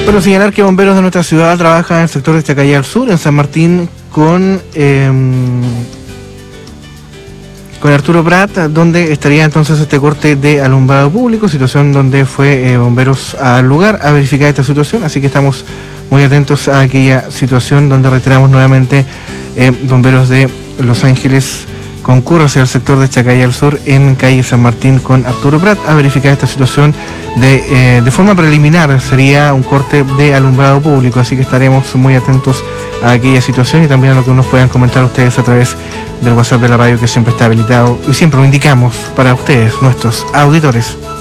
Bueno, señalar que bomberos de nuestra ciudad trabajan en el sector de Chacayá al Sur, en San Martín, con Arturo Prat, donde estaría entonces este corte de alumbrado público, situación donde fue bomberos al lugar a verificar esta situación, así que estamos muy atentos a aquella situación donde reiteramos nuevamente bomberos de Los Ángeles concurre hacia el sector de Chacayá al Sur en calle San Martín con Arturo Prat a verificar esta situación de forma preliminar. Sería un corte de alumbrado público, así que estaremos muy atentos a aquella situación y también a lo que nos puedan comentar ustedes a través del WhatsApp de la radio, que siempre está habilitado y siempre lo indicamos para ustedes, nuestros auditores.